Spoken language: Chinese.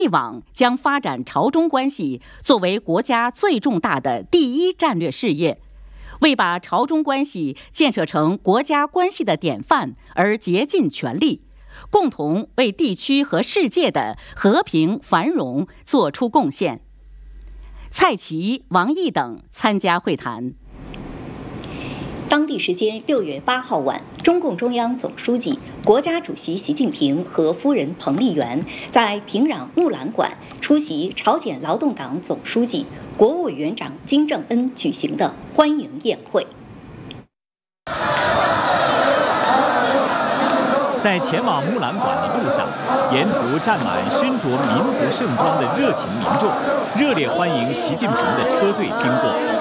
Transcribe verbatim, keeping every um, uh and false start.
一往将发展朝中关系作为国家最重大的第一战略事业，为把朝中关系建设成国家关系的典范而竭尽全力，共同为地区和世界的和平繁荣作出贡献。蔡奇、王毅等参加会谈。 当地时间六月八号晚，中共中央总书记、国家主席习近平和夫人彭丽媛在平壤木兰馆出席朝鲜劳动党总书记、国务委员长金正恩举行的欢迎宴会。 在前往木兰馆的路上，沿途站满身着民族盛装的热情民众，热烈欢迎习近平的车队经过。